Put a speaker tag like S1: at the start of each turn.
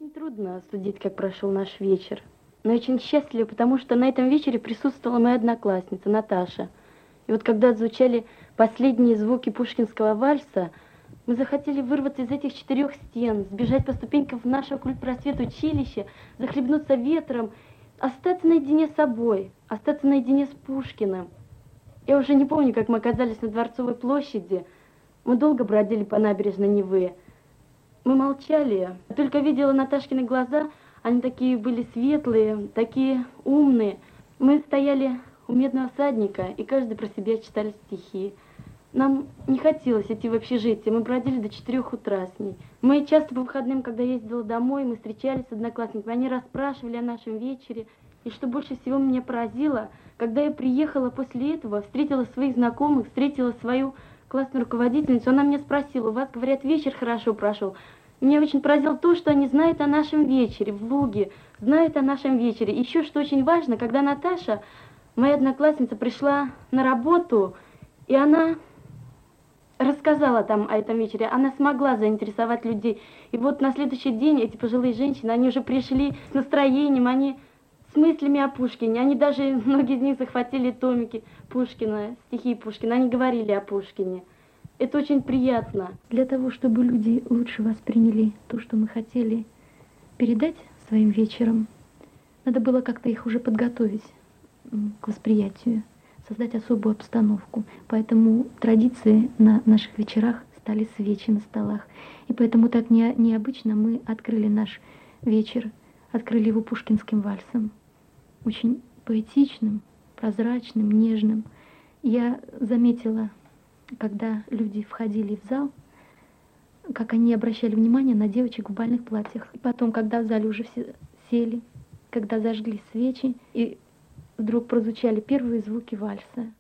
S1: Очень трудно судить, как прошел наш вечер. Но очень счастлива, потому что на этом вечере присутствовала моя одноклассница Наташа. И вот когда звучали последние звуки пушкинского вальса, мы захотели вырваться из этих четырех стен, сбежать по ступенькам в наше культпросвет училище, захлебнуться ветром, остаться наедине с собой, остаться наедине с Пушкиным. Я уже не помню, как мы оказались на Дворцовой площади. Мы долго бродили по набережной Невы. Мы молчали, только видела Наташкины глаза, они такие были светлые, такие умные. Мы стояли у Медного всадника, и каждый про себя читали стихи. Нам не хотелось идти в общежитие, мы бродили до 4 утра с ней. Мы часто по выходным, когда ездила домой, мы встречались с одноклассниками, они расспрашивали о нашем вечере. И что больше всего меня поразило, когда я приехала после этого, встретила своих знакомых, встретила свою классную руководительницу, она меня спросила: у вас, говорят, вечер хорошо прошел. Меня очень поразило то, что они знают о нашем вечере в Луге, знают о нашем вечере. И еще, что очень важно, когда Наташа, моя одноклассница, пришла на работу, и она рассказала там о этом вечере, она смогла заинтересовать людей. И вот на следующий день эти пожилые женщины, они уже пришли с настроением, они с мыслями о Пушкине. Они даже, многие из них захватили томики Пушкина, стихи Пушкина, они говорили о Пушкине. Это очень приятно.
S2: Для того, чтобы люди лучше восприняли то, что мы хотели передать своим вечером, надо было как-то их уже подготовить к восприятию, создать особую обстановку. Поэтому традиции на наших вечерах стали свечи на столах. И поэтому так необычно мы открыли наш вечер, открыли его пушкинским вальсом. Очень поэтичным, прозрачным, нежным. Я заметила, когда люди входили в зал, как они обращали внимание на девочек в бальных платьях. И потом, когда в зале уже все сели, когда зажгли свечи, и вдруг прозвучали первые звуки вальса.